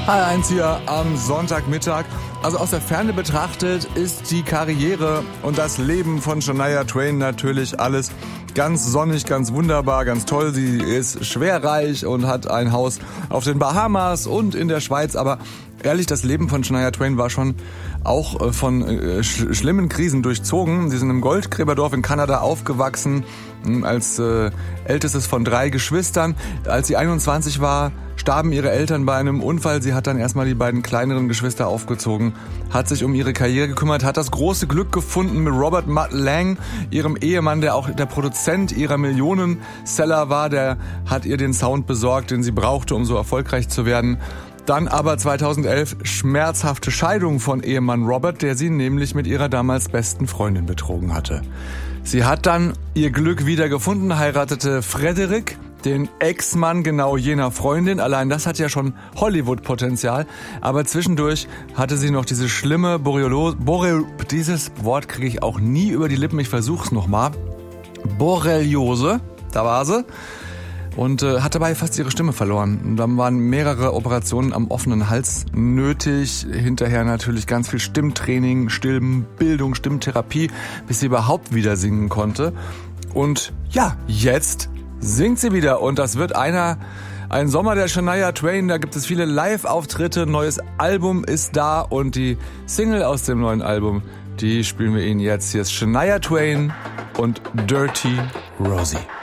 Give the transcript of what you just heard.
HR1 hier am Sonntagmittag. Also aus der Ferne betrachtet ist die Karriere und das Leben von Shania Twain natürlich alles ganz sonnig, ganz wunderbar, ganz toll. Sie ist schwerreich und hat ein Haus auf den Bahamas und in der Schweiz. Aber ehrlich, das Leben von Shania Twain war schon auch von schlimmen Krisen durchzogen. Sie sind im Goldgräberdorf in Kanada aufgewachsen, als ältestes von 3 Geschwistern. Als sie 21 war, starben ihre Eltern bei einem Unfall. Sie hat dann erstmal die beiden kleineren Geschwister aufgezogen, hat sich um ihre Karriere gekümmert, hat das große Glück gefunden mit Robert Mutt Lange, ihrem Ehemann, der auch der Produzent ihrer Millionenseller war. Der hat ihr den Sound besorgt, den sie brauchte, um so erfolgreich zu werden. Dann aber 2011 schmerzhafte Scheidung von Ehemann Robert, der sie nämlich mit ihrer damals besten Freundin betrogen hatte. Sie hat dann ihr Glück wieder gefunden, heiratete Frederick, den Ex-Mann genau jener Freundin. Allein das hat ja schon Hollywood-Potenzial. Aber zwischendurch hatte sie noch diese schlimme dieses Wort kriege ich auch nie über die Lippen, ich versuch's nochmal. Borreliose, da war sie. Und hat dabei fast ihre Stimme verloren. Und dann waren mehrere Operationen am offenen Hals nötig. Hinterher natürlich ganz viel Stimmtraining, Stimmbildung, Stimmtherapie, bis sie überhaupt wieder singen konnte. Und ja, jetzt singt sie wieder. Und das wird ein Sommer der Shania Twain. Da gibt es viele Live-Auftritte. Neues Album ist da. Und die Single aus dem neuen Album, die spielen wir Ihnen jetzt. Hier ist Shania Twain und Dirty Rosie.